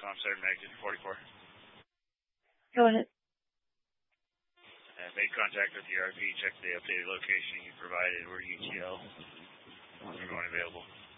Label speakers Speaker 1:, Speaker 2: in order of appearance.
Speaker 1: Tom Sayer, Magazine 44.
Speaker 2: Go ahead.
Speaker 1: Made contact with the RP, checked the updated location you provided where UTL was going available.